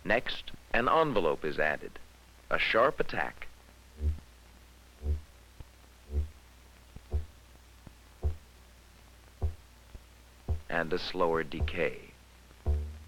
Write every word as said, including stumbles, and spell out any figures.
Next, an envelope is added. A sharp attack. And a slower decay.